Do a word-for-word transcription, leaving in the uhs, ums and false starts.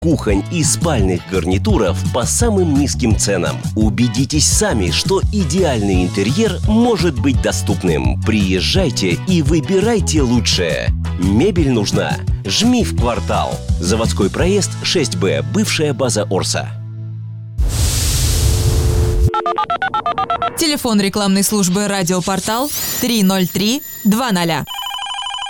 кухонь и спальных гарнитуров по самым низким ценам. Убедитесь сами, что идеальный интерьер может быть доступным. Приезжайте и выбирайте лучшее. Мебель нужна? Жми в Квартал. Заводской проезд шесть Б, бывшая база Орса. Телефон рекламной службы «Радиопортал» три ноль три два ноль.